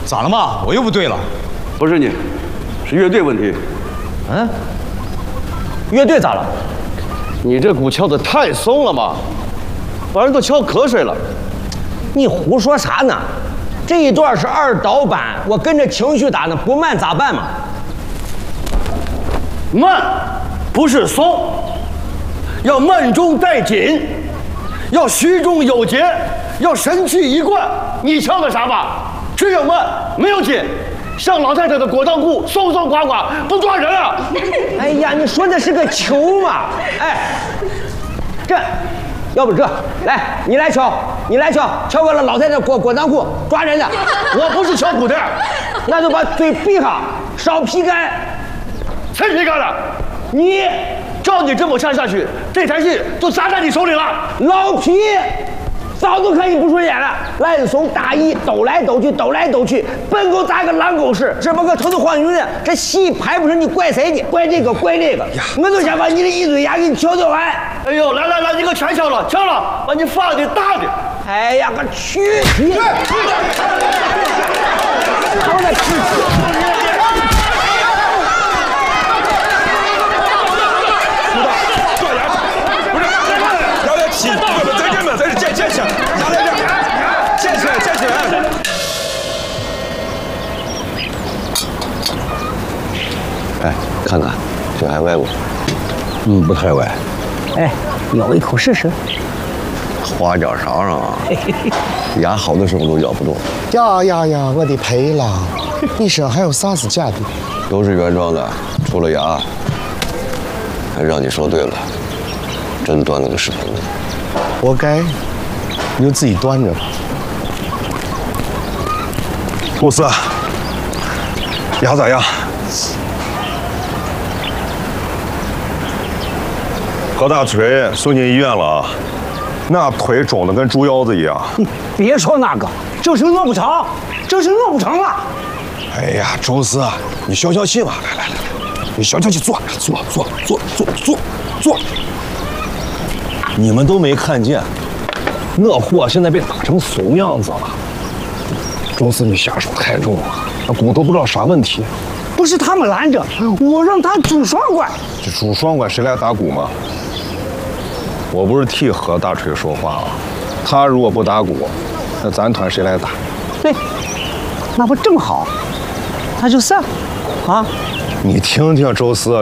咋了嘛？我又不对了。 不是你，是乐队问题。 嗯？乐队咋了？ 你这鼓敲的太松了嘛，把人都敲瞌睡了。 你胡说啥呢？这一段是二导版，我跟着情绪打呢，不慢咋办嘛？ 慢，不是松，要慢中带紧，要虚中有节，要神气一贯。你敲的啥吧？只有慢，没有紧。像老太太的果当裤，松松垮垮，不抓人啊！ 哎呀，你说的是个球嘛？哎，这，要不这，来，你来敲，敲过了老太太果当裤，抓人的。 我不是敲鼓的， 那就把嘴闭上，少皮干。 谁皮干了？你，照你这么唱下去，这台戏就砸在你手里了。 老皮。早都看你不顺眼了，烂怂大意，抖来抖去，笨狗砸个狼狗似，这么个头都晃晕的，这戏拍不成，你怪谁呢？怪这个，我都想把你的一嘴牙给你敲掉完。 哎呦，来，你给我全敲了，把你放的大的。 哎呀，个去！好了， 站起来！ 哎，看看，这还歪不？ 不太歪。 哎，咬一口试试。 花脚勺上啊，牙好的时候都咬不动。 呀，我的赔了！你身上还有啥是假的？ 都是原装的，除了牙。还让你说对了，真端了个屎盆子。 活该，你就自己端着吧。 公司，牙咋样？何大锤送进医院了啊，那腿肿得跟猪腰子一样。 别说那个，这是饿不成了。 哎呀，周四，你消消气嘛，来，你消消气，坐。你们都没看见，那货现在被打成怂样子了。周四，你下手太重了，那骨头不知道啥问题。 不是他们拦着，我让他拄双拐。 这拄双拐谁来打鼓吗？我不是替何大锤说话啊，他如果不打鼓，那咱团谁来打？ 对，那不正好，他就散啊。 你听听周四，